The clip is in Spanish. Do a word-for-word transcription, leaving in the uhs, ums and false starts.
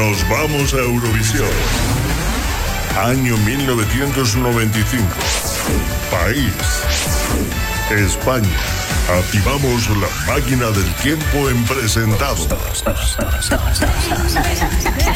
Nos vamos a Eurovisión. Año mil novecientos noventa y cinco. País: España. Activamos la máquina del tiempo en Presentados.